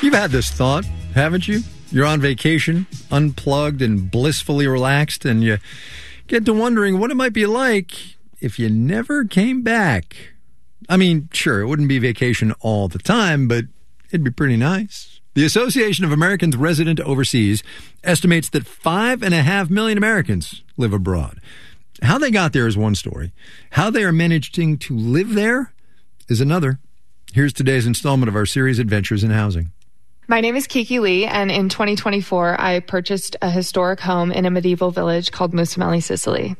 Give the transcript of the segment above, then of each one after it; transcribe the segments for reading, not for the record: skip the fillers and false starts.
You've had this thought, haven't you? You're on vacation, unplugged and blissfully relaxed, and you get to wondering what it might be like if you never came back. I mean, sure, it wouldn't be vacation all the time, but it'd be pretty nice. The Association of Americans Resident Overseas estimates that 5.5 million Americans live abroad. How they got there is one story. How they are managing to live there is another. Here's today's installment of our series, Adventures in Housing. My name is Kiki Lee, and in 2024, I purchased a historic home in a medieval village called Musamelli, Sicily.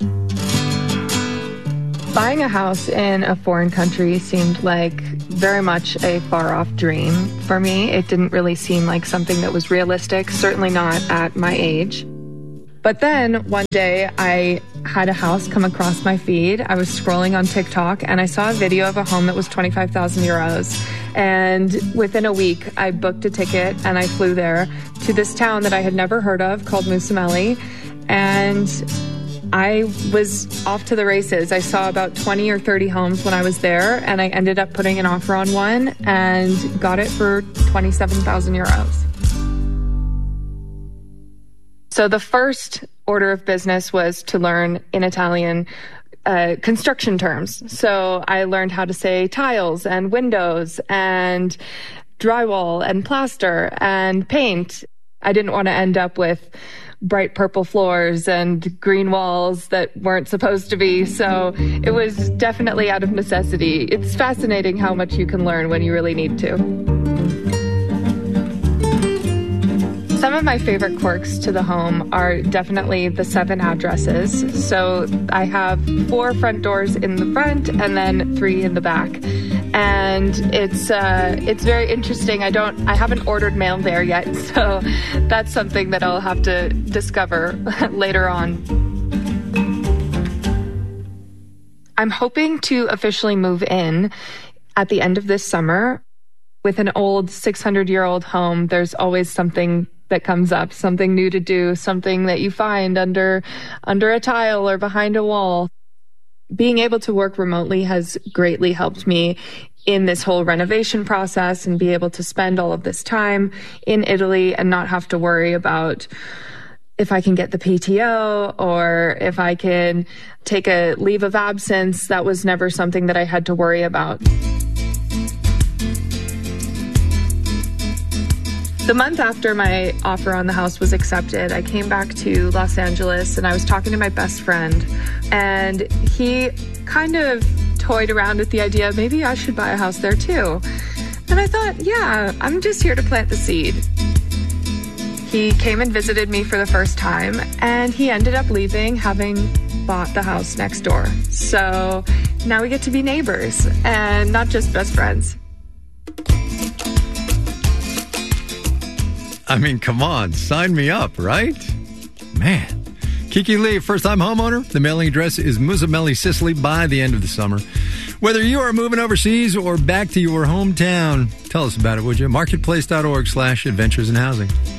Buying a house in a foreign country seemed like very much a far-off dream for me. It didn't really seem like something that was realistic, certainly not at my age. But then one day I had a house come across my feed. I was scrolling on TikTok and I saw a video of a home that was 25,000 euros. And within a week, I booked a ticket and I flew there to this town that I had never heard of called Musamelli. And I was off to the races. I saw about 20 or 30 homes when I was there, and I ended up putting an offer on one and got it for 27,000 euros. So the first order of business was to learn in Italian construction terms. So I learned how to say tiles and windows and drywall and plaster and paint. I didn't want to end up with bright purple floors and green walls that weren't supposed to be. So it was definitely out of necessity. It's fascinating how much you can learn when you really need to. Some of my favorite quirks to the home are definitely the 7 addresses. So I have 4 front doors in the front and then 3 in the back. And it's very interesting. I haven't ordered mail there yet, so that's something that I'll have to discover later on. I'm hoping to officially move in at the end of this summer. With an old 600-year-old home, there's always something that comes up, something new to do, something that you find under a tile or behind a wall. Being able to work remotely has greatly helped me in this whole renovation process and be able to spend all of this time in Italy and not have to worry about if I can get the PTO or if I can take a leave of absence. That was never something that I had to worry about. The month after my offer on the house was accepted, I came back to Los Angeles and I was talking to my best friend, and he kind of toyed around with the idea, maybe I should buy a house there too. And I thought, yeah, I'm just here to plant the seed. He came and visited me for the first time, and he ended up leaving, having bought the house next door. So now we get to be neighbors and not just best friends. I mean, come on, sign me up, right? Man. Kiki Lee, first-time homeowner. The mailing address is Musamelli, Sicily by the end of the summer. Whether you are moving overseas or back to your hometown, tell us about it, would you? Marketplace.org/adventures in housing.